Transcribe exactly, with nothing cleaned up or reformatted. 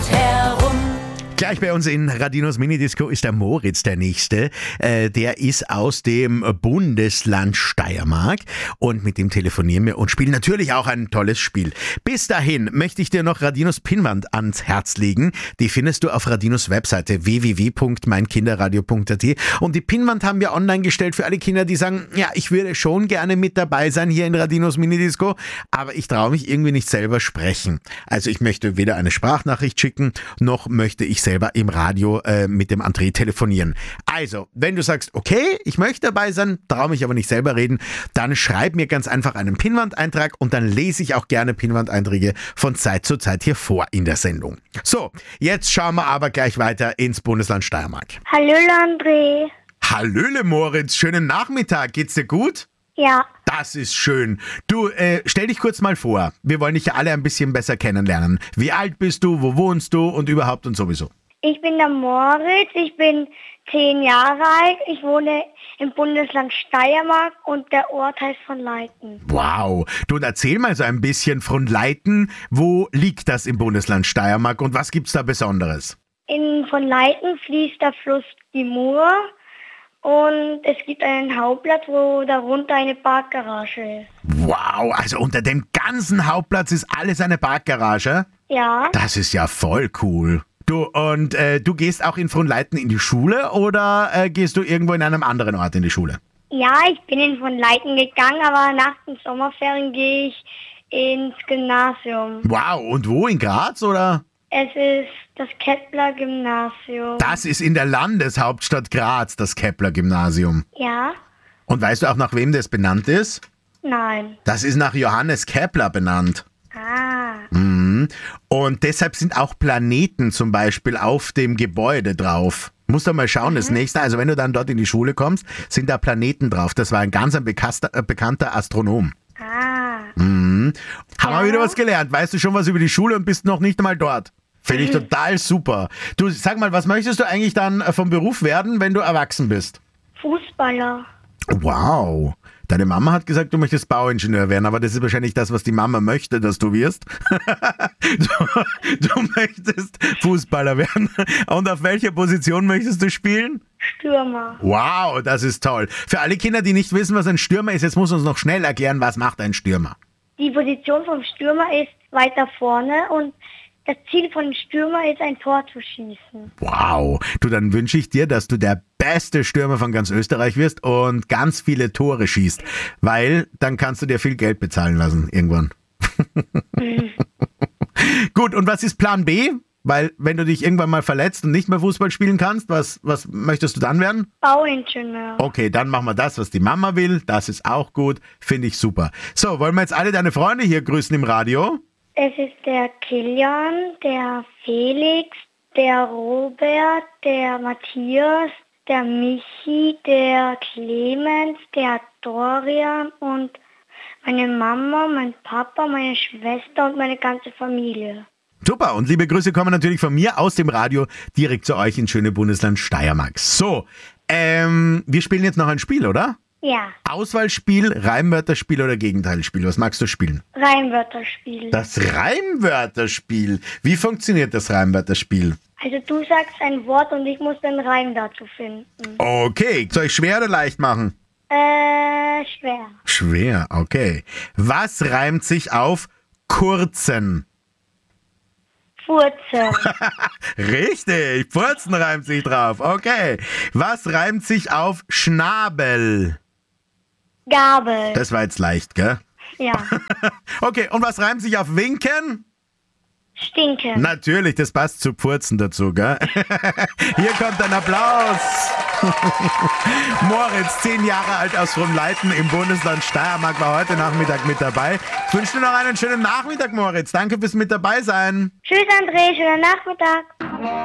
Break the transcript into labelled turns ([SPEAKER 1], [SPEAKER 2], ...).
[SPEAKER 1] rundherum.
[SPEAKER 2] Gleich bei uns in Radinos Minidisco ist der Moritz der Nächste. Äh, der ist aus dem Bundesland Steiermark und mit dem telefonieren wir und spielen natürlich auch ein tolles Spiel. Bis dahin möchte ich dir noch Radinos Pinnwand ans Herz legen. Die findest du auf Radinos Webseite w w w punkt mein kinderradio punkt a t und die Pinnwand haben wir online gestellt für alle Kinder, die sagen, ja, ich würde schon gerne mit dabei sein hier in Radinos Minidisco, aber ich traue mich irgendwie nicht selber sprechen. Also ich möchte weder eine Sprachnachricht schicken, noch möchte ich selber im Radio äh, mit dem André telefonieren. Also, wenn du sagst, okay, ich möchte dabei sein, traue mich aber nicht selber reden, dann schreib mir ganz einfach einen Pinnwand-Eintrag und dann lese ich auch gerne Pinnwand-Einträge von Zeit zu Zeit hier vor in der Sendung. So, jetzt schauen wir aber gleich weiter ins Bundesland Steiermark.
[SPEAKER 3] Hallöle André.
[SPEAKER 2] Hallöle Moritz, schönen Nachmittag, geht's dir gut?
[SPEAKER 3] Ja.
[SPEAKER 2] Das ist schön. Du, äh, stell dich kurz mal vor. Wir wollen dich ja alle ein bisschen besser kennenlernen. Wie alt bist du, wo wohnst du und überhaupt und sowieso?
[SPEAKER 3] Ich bin der Moritz, ich bin zehn Jahre alt, ich wohne im Bundesland Steiermark und der Ort heißt Fronleiten.
[SPEAKER 2] Wow. Du, erzähl mal so ein bisschen Fronleiten. Wo liegt das im Bundesland Steiermark und was gibt's da Besonderes?
[SPEAKER 3] In Fronleiten fließt der Fluss die Mur und es gibt einen Hauptplatz, wo darunter eine Parkgarage ist.
[SPEAKER 2] Wow, also unter dem ganzen Hauptplatz ist alles eine Parkgarage?
[SPEAKER 3] Ja.
[SPEAKER 2] Das ist ja voll cool. Du, und äh, du gehst auch in Fronleiten in die Schule oder äh, gehst du irgendwo in einem anderen Ort in die Schule?
[SPEAKER 3] Ja, ich bin in Fronleiten gegangen, aber nach den Sommerferien gehe ich ins Gymnasium.
[SPEAKER 2] Wow, und wo? In Graz oder?
[SPEAKER 3] Es ist das Kepler Gymnasium.
[SPEAKER 2] Das ist in der Landeshauptstadt Graz, das Kepler Gymnasium.
[SPEAKER 3] Ja?
[SPEAKER 2] Und weißt du auch, nach wem das benannt ist?
[SPEAKER 3] Nein.
[SPEAKER 2] Das ist nach Johannes Kepler benannt.
[SPEAKER 3] Ah.
[SPEAKER 2] Mhm. Und deshalb sind auch Planeten zum Beispiel auf dem Gebäude drauf. Musst du mal schauen, mhm. das nächste, also wenn du dann dort in die Schule kommst, sind da Planeten drauf. Das war ein ganz ein bekannter, äh, bekannter Astronom.
[SPEAKER 3] Ah.
[SPEAKER 2] Mhm. Haben
[SPEAKER 3] Ja.
[SPEAKER 2] wir wieder was gelernt? Weißt du schon was über die Schule und bist noch nicht einmal dort? Finde ich total super. Du, sag mal, was möchtest du eigentlich dann vom Beruf werden, wenn du erwachsen bist?
[SPEAKER 3] Fußballer.
[SPEAKER 2] Wow. Deine Mama hat gesagt, du möchtest Bauingenieur werden, aber das ist wahrscheinlich das, was die Mama möchte, dass du wirst. du, du möchtest Fußballer werden. Und auf welcher Position möchtest du spielen?
[SPEAKER 3] Stürmer.
[SPEAKER 2] Wow, das ist toll. Für alle Kinder, die nicht wissen, was ein Stürmer ist, jetzt muss uns noch schnell erklären, was macht ein Stürmer?
[SPEAKER 3] Die Position vom Stürmer ist weiter vorne und das Ziel von dem Stürmer ist, ein Tor zu schießen.
[SPEAKER 2] Wow. Du, dann wünsche ich dir, dass du der beste Stürmer von ganz Österreich wirst und ganz viele Tore schießt, weil dann kannst du dir viel Geld bezahlen lassen irgendwann.
[SPEAKER 3] Mhm.
[SPEAKER 2] Gut, und was ist Plan B? Weil wenn du dich irgendwann mal verletzt und nicht mehr Fußball spielen kannst, was, was möchtest du dann werden?
[SPEAKER 3] Bauingenieur.
[SPEAKER 2] Okay, dann machen wir das, was die Mama will. Das ist auch gut. Finde ich super. So, wollen wir jetzt alle deine Freunde hier grüßen im Radio?
[SPEAKER 3] Es ist der Kilian, der Felix, der Robert, der Matthias, der Michi, der Clemens, der Dorian und meine Mama, mein Papa, meine Schwester und meine ganze Familie.
[SPEAKER 2] Super, und liebe Grüße kommen natürlich von mir aus dem Radio direkt zu euch ins schöne Bundesland Steiermark. So, ähm, wir spielen jetzt noch ein Spiel, oder?
[SPEAKER 3] Ja,
[SPEAKER 2] Auswahlspiel, Reimwörterspiel oder Gegenteilspiel? Was magst du spielen?
[SPEAKER 3] Reimwörterspiel.
[SPEAKER 2] Das Reimwörterspiel. Wie funktioniert das Reimwörterspiel?
[SPEAKER 3] Also du sagst ein Wort und ich muss den Reim dazu finden.
[SPEAKER 2] Okay, soll ich schwer oder leicht machen?
[SPEAKER 3] Äh, schwer.
[SPEAKER 2] Schwer, okay. Was reimt sich auf kurzen?
[SPEAKER 3] Furze.
[SPEAKER 2] Richtig, Furzen reimt sich drauf. Okay. Was reimt sich auf Schnabel?
[SPEAKER 3] Gabel.
[SPEAKER 2] Das war jetzt leicht, gell?
[SPEAKER 3] Ja.
[SPEAKER 2] Okay, und was reimt sich auf Winken?
[SPEAKER 3] Stinken.
[SPEAKER 2] Natürlich, das passt zu Pfurzen dazu, gell? Hier kommt ein Applaus. Moritz, zehn Jahre alt aus Fronleiten im Bundesland Steiermark, war heute Nachmittag mit dabei. Ich wünsche dir noch einen schönen Nachmittag, Moritz. Danke fürs mit dabei sein.
[SPEAKER 3] Tschüss, André. Schönen Nachmittag.